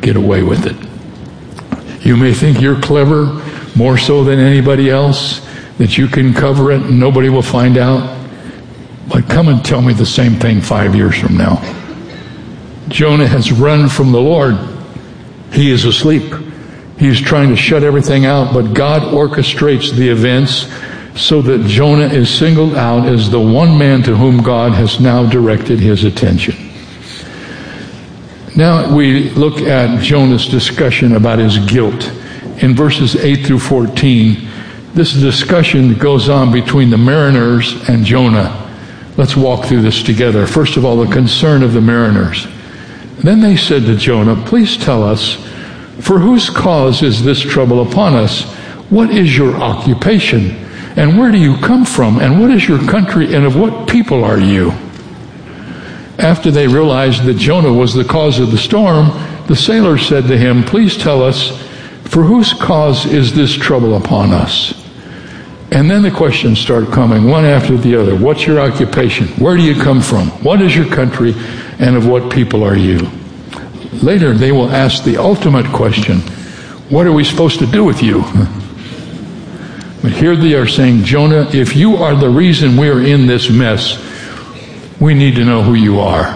get away with it. You may think you're clever, more so than anybody else, that you can cover it and nobody will find out. But come and tell me the same thing 5 years from now. Jonah has run from the Lord. He is asleep. He's trying to shut everything out, but God orchestrates the events so that Jonah is singled out as the one man to whom God has now directed his attention. Now we look at Jonah's discussion about his guilt. In verses 8 through 14, this discussion goes on between the mariners and Jonah. Let's walk through this together. First of all, the concern of the mariners. Then they said to Jonah, "Please tell us, for whose cause is this trouble upon us? What is your occupation? And where do you come from? And what is your country? And of what people are you?" After they realized that Jonah was the cause of the storm, the sailors said to him, "Please tell us, for whose cause is this trouble upon us?" And then the questions start coming, one after the other. What's your occupation? Where do you come from? What is your country? And of what people are you? Later, they will ask the ultimate question, what are we supposed to do with you? But here they are saying, Jonah, if you are the reason we are in this mess, we need to know who you are.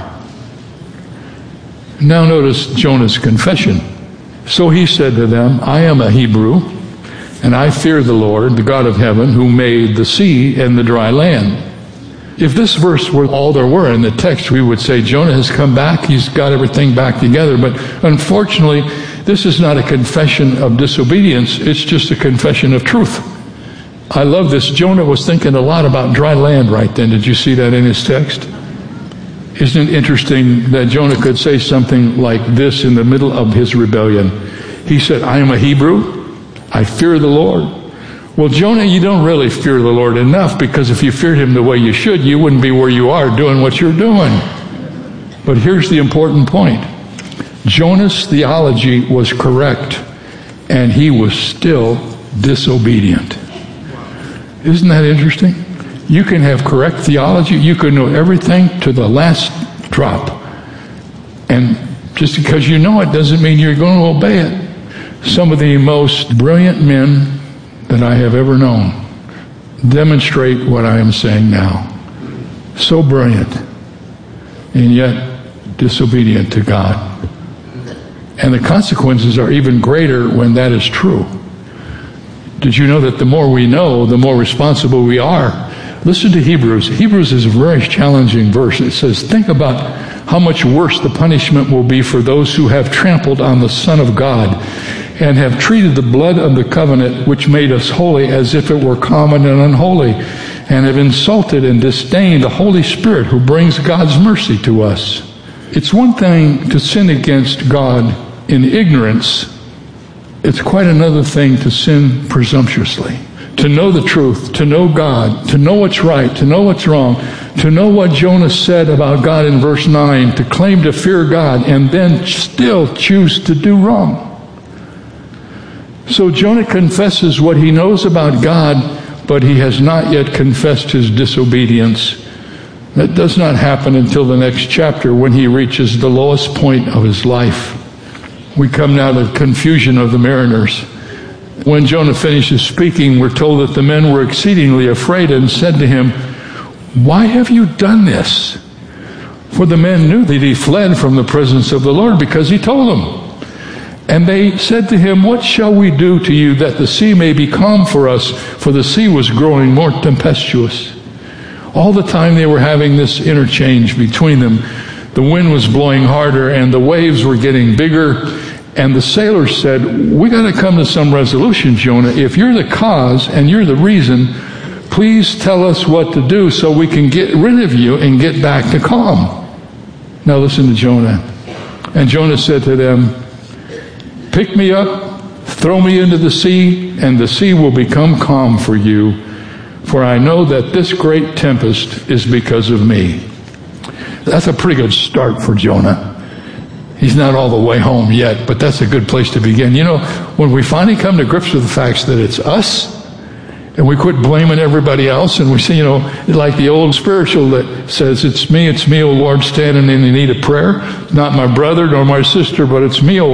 Now notice Jonah's confession. So he said to them, "I am a Hebrew, and I fear the Lord, the God of heaven, who made the sea and the dry land." If this verse were all there were in the text, we would say Jonah has come back, he's got everything back together. But unfortunately, this is not a confession of disobedience, it's just a confession of truth. I love this. Jonah was thinking a lot about dry land right then. Did you see that in his text? Isn't it interesting that Jonah could say something like this in the middle of his rebellion? He said, "I am a Hebrew. I fear the Lord." Well, Jonah, you don't really fear the Lord enough, because if you feared him the way you should, you wouldn't be where you are doing what you're doing. But here's the important point. Jonah's theology was correct, and he was still disobedient. Isn't that interesting? You can have correct theology, you can know everything to the last drop, and just because you know it doesn't mean you're going to obey it. Some of the most brilliant men that I have ever known demonstrate what I am saying now. So brilliant, and yet disobedient to God. And the consequences are even greater when that is true. Did you know that the more we know, the more responsible we are? Listen to Hebrews. Hebrews is a very challenging verse. It says, think about how much worse the punishment will be for those who have trampled on the Son of God and have treated the blood of the covenant which made us holy as if it were common and unholy, and have insulted and disdained the Holy Spirit who brings God's mercy to us. It's one thing to sin against God in ignorance. It's quite another thing to sin presumptuously. To know the truth, to know God, to know what's right, to know what's wrong, to know what Jonah said about God in verse 9, to claim to fear God, and then still choose to do wrong. So Jonah confesses what he knows about God, but he has not yet confessed his disobedience. That does not happen until the next chapter, when he reaches the lowest point of his life. We come now to the confusion of the mariners. When Jonah finishes speaking, we're told that the men were exceedingly afraid and said to him, "Why have you done this?" For the men knew that he fled from the presence of the Lord, because he told them. And they said to him, "What shall we do to you that the sea may be calm for us?" For the sea was growing more tempestuous. All the time they were having this interchange between them, the wind was blowing harder and the waves were getting bigger. And the sailors said, "We got to come to some resolution, Jonah. If you're the cause and you're the reason, please tell us what to do so we can get rid of you and get back to calm." Now listen to Jonah. And Jonah said to them, "Pick me up, throw me into the sea, and the sea will become calm for you. For I know that this great tempest is because of me." That's a pretty good start for Jonah. He's not all the way home yet, but that's a good place to begin. You know, when we finally come to grips with the facts that it's us, and we quit blaming everybody else, and we say, you know, like the old spiritual that says, it's me, O Lord, standing in the need of prayer. Not my brother nor my sister, but it's me, O